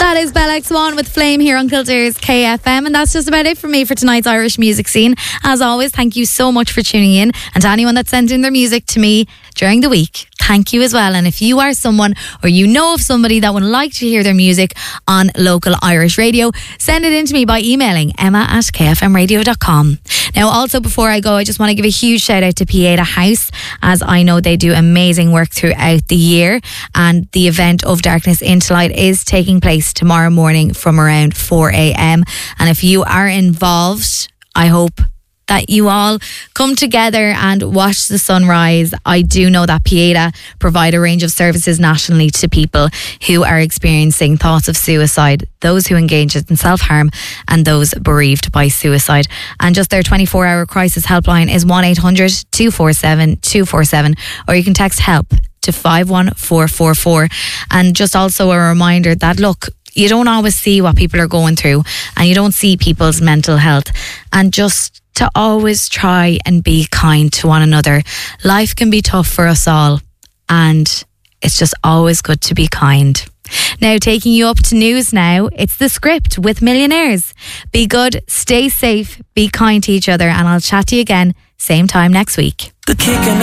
That is Bell X1 with Flame here on Kildare's KFM, and that's just about it for me for tonight's Irish music scene. As always, thank you so much for tuning in, and to anyone that sent in their music to me during the week, thank you as well. And if you are someone or you know of somebody that would like to hear their music on local Irish radio, send it in to me by emailing emma@kfmradio.com. Now, also before I go, I just want to give a huge shout out to Pieta House, as I know they do amazing work throughout the year, and the event of Darkness into Light is taking place tomorrow morning from around 4 a.m. And if you are involved, I hope that you all come together and watch the sunrise. I do know that Pieta provide a range of services nationally to people who are experiencing thoughts of suicide, those who engage in self-harm, and those bereaved by suicide. And just their 24-hour crisis helpline is 1-800-247-247, or you can text HELP to 51444. And just also a reminder that, look, you don't always see what people are going through, and you don't see people's mental health, and just to always try and be kind to one another. Life can be tough for us all, and it's just always good to be kind. Now, taking you up to news now, it's The Script with Millionaires. Be good, stay safe, be kind to each other, and I'll chat to you again same time next week.